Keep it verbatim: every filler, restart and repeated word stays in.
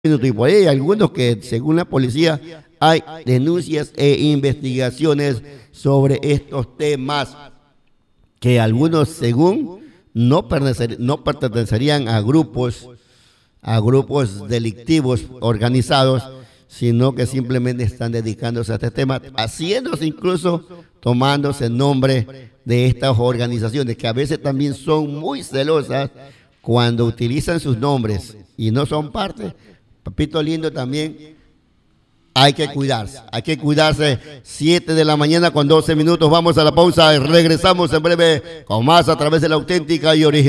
Y por ahí hay algunos que, según la policía, hay denuncias e investigaciones sobre estos temas, que algunos, según, no, pertenecer, no pertenecerían a grupos, a grupos delictivos organizados, sino que simplemente están dedicándose a este tema, haciéndose incluso, tomándose el nombre de estas organizaciones, que a veces también son muy celosas cuando utilizan sus nombres y no son parte. Papito lindo, también hay que cuidarse, hay que cuidarse. Siete de la mañana con doce minutos, vamos a la pausa y regresamos en breve con más a través de la auténtica y original.